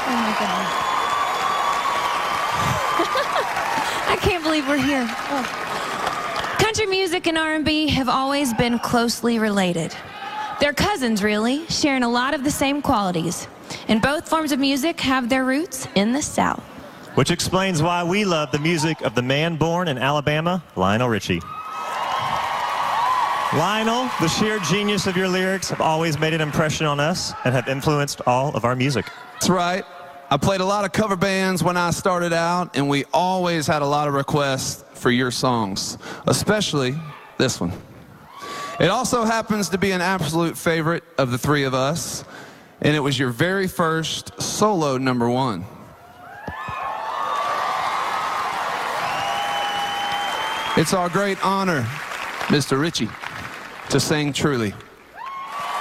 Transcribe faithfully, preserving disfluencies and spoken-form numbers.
Oh my God. I can't believe we're here. Oh. Country music and R and B have always been closely related. They're cousins, really, sharing a lot of the same qualities. And both forms of music have their roots in the South. Which explains why we love the music of the man born in Alabama, Lionel Richie. Lionel, the sheer genius of your lyrics have always made an impression on us and have influenced all of our music. That's right. I played a lot of cover bands when I started out, and we always had a lot of requests for your songs, especially this one. It also happens to be an absolute favorite of the three of us, and it was your very first solo number one. It's our great honor, Mister Richie, to sing Truly.